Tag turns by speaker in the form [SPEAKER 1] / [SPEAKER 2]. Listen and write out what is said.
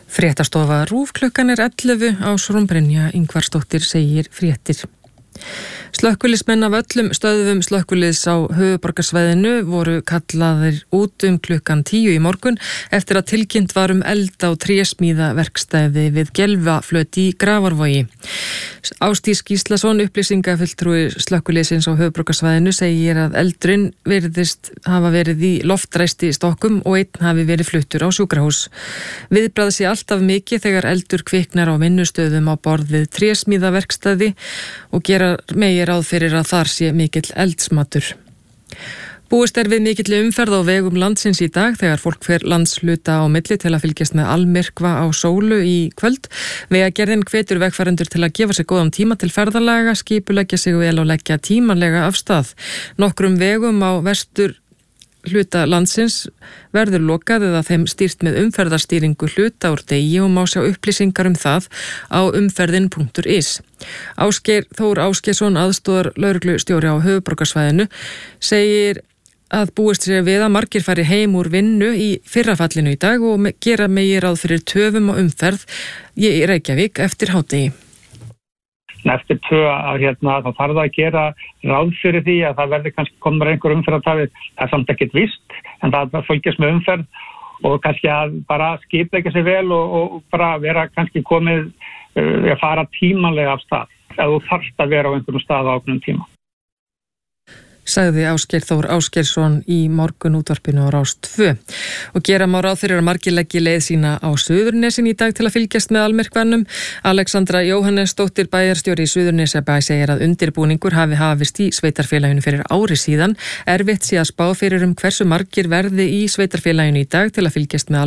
[SPEAKER 1] Fréttastofa RÚV klukkan 11 á Brynja Ingvarsdóttir segir fréttir. Slökkviliðsmenn af öllum stöðvum slökkviliðs á höfuðborgarsvæðinu voru kallaðir út klukkan 10 í morgun eftir að tilkynnt var eld á trésmíðaverkstæði við Gelvaflöt í Grafarvogi. Ásdís Gíslason, upplýsingafulltrúi slökkviliðsins á höfuðborgarsvæðinu, segir að eldurinn virðist hafa verið í loftræsti stokkum og einn hafi verið fluttur á sjúkrahús. Viðbragð sé alltaf mikið þegar eldur kviknar á vinnustöðum á borð við trésmíðaverkstæði og gera megi ráð fyrir að þar sé mikill eldsmatur. Búist við mikill umferð á vegum landsins í dag þegar fólk fer landshluta á milli til að fylgjast með almyrkva á sólu í kvöld. Vegagerðin hvetur vegfarendur til að gefa sig góðan tíma til ferðalaga, skipuleggja sig vel og leggja tímanlega af stað. Nokkrum vegum á vestur hluta landsins verður lokað eða þeim stýrt með umferðarstýringu hluta úr degi og má sjá upplýsingar það á umferðin.is. Ásgeir Þór Ásgeirsson, aðstoðar lögreglustjóri á höfuðborgarsvæðinu, segir að búist sé við að margir fari heim úr vinnu í fyrrafallinu í dag og gera megi ráð fyrir töfum og umferð í Reykjavík eftir hádegi.
[SPEAKER 2] Eftir 2 þá þarf það að gera ráð fyrir því að það verði kannski komur einhver umferðartafir. Það er samt ekkert víst, en það fylgjast með umferð og kannski að bara skipuleggja sig vel og bara vera kannski komið að fara tímanlega af stað. Ef þú þarft að vera á einhverjum stað á ákveðnum tíma.
[SPEAKER 1] Sagði Ásgeir Þór Ásgeirsson í morgun útvarpinu á Rás 2. Og gera má ráð fyrir að margir leggi leið sína á Suðurnesin í dag til að fylgjast með almyrkvanum. Alexandra Jóhannesdóttir, bæjarstjóri í Suðurnesjabæ, segir að undirbúningur hafi hafist í sveitarfélaginu fyrir ári síðan. Erfitt sé að spá fyrir hversu margir verði í sveitarfélaginu í dag til að fylgjast með